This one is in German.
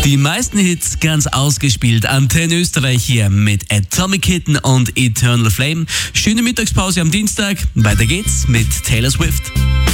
Die meisten Hits ganz ausgespielt. Antenne Österreich hier mit Atomic Kitten und Eternal Flame. Schöne Mittagspause am Dienstag. Weiter geht's mit Taylor Swift.